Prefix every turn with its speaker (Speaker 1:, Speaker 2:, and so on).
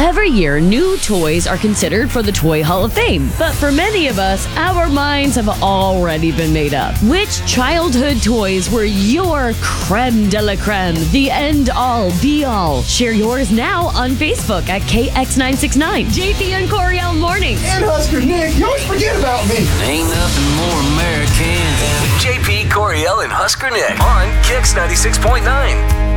Speaker 1: Every year, new toys are considered for the Toy Hall of Fame. But for many of us, our minds have already been made up. Which childhood toys were your creme de la creme, the end-all, be-all? Share yours now on Facebook at KX969. JP and Coriel Mornings.
Speaker 2: And Husker Nick, you always forget about me.
Speaker 3: Ain't nothing more American than JP, Coriel, and Husker Nick on Kix 96.9.